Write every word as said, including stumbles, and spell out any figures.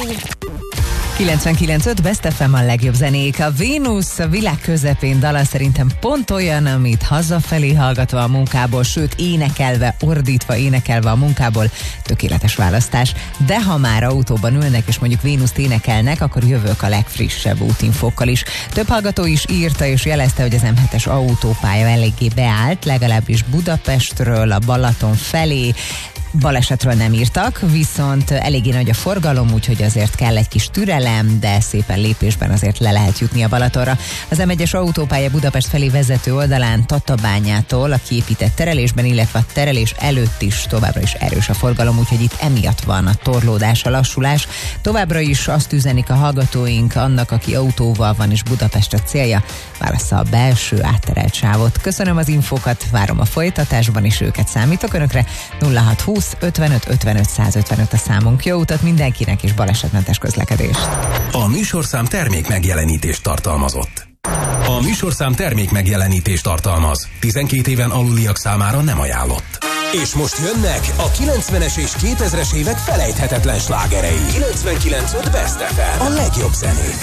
kilencvenkilenc öt Best ef em a legjobb zenék. A Vénusz a világ közepén dala szerintem pont olyan, amit hazafelé hallgatva a munkából, sőt énekelve, ordítva énekelve a munkából, tökéletes választás. De ha már autóban ülnek és mondjuk Vénuszt énekelnek, akkor jövök a legfrissebb útinfókkal is. Több hallgató is írta és jelezte, hogy az em hetes autópálya eléggé beállt, legalábbis Budapestről a Balaton felé. Balesetről nem írtak, viszont eléggé nagy a forgalom, úgyhogy azért kell egy kis türelem, de szépen lépésben azért le lehet jutni a Balatonra. Az em egyes autópálya Budapest felé vezető oldalán Tatabányától a kiépített terelésben, illetve a terelés előtt is továbbra is erős a forgalom, úgyhogy itt emiatt van a torlódás, a lassulás. Továbbra is azt üzenik a hallgatóink annak, aki autóval van és Budapest a célja, válassza a belső átterelt sávot. Köszönöm az infókat, várom a folytatásban is őket, számítok önökre. nulla hat húsz ötvenöt ötvenöt százötvenöt a számunk. Jó utat mindenkinek és balesetmentes közlekedést. A műsorszám termék megjelenítést tartalmazott. A műsorszám termék megjelenítést tartalmaz. tizenkét éven aluliak számára nem ajánlott. És most jönnek a kilencvenes és kétezres évek felejthetetlen slágerei. kilencvenkilenc öt Best ef em. A legjobb zenék.